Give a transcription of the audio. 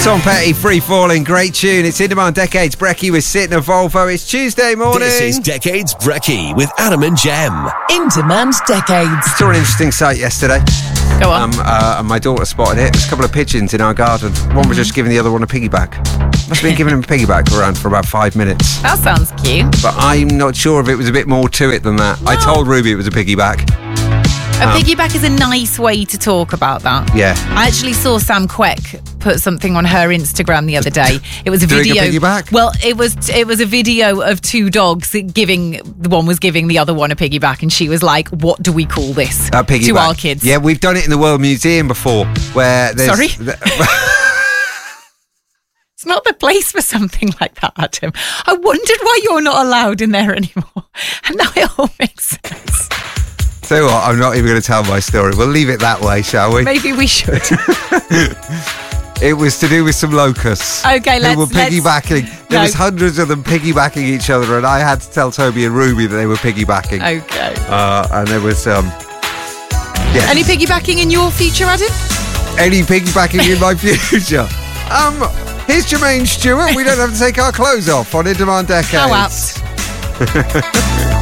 Tom Petty, Free Falling, great tune. It's In Demand Decades. Brecky with Sit in a Volvo. It's Tuesday morning. This is Decades Brecky with Adam and Jem. In Demand Decades. Saw an interesting sight yesterday. Go on. And my daughter spotted it. There's a couple of pigeons in our garden. One was just giving the other one a piggyback. Must have been giving him a piggyback around for about 5 minutes. That sounds cute. But I'm not sure if it was a bit more to it than that. I told Ruby it was a piggyback. A piggyback is a nice way to talk about that. Yeah. I actually saw Sam Quek put something on her Instagram the other day. It was a Doing video. a piggyback? Well, it was a video of two dogs the one was giving the other one a piggyback, and she was like, "What do we call this?" A piggyback. To our kids. Yeah, we've done it in the World Museum before, where there's... Sorry? It's not the place for something like that, Adam. I wondered why you're not allowed in there anymore. And now it all makes sense. So what, I'm not even going to tell my story. We'll leave it that way, shall we? Maybe we should. It was to do with some locusts. Okay, who were piggybacking. There was hundreds of them piggybacking each other, and I had to tell Toby and Ruby that they were piggybacking. Okay. And there was yeah. Any piggybacking in your future, Adam? Any piggybacking in my future? Here's Jermaine Stewart. We don't have to take our clothes off on In Demand Decades. How apt.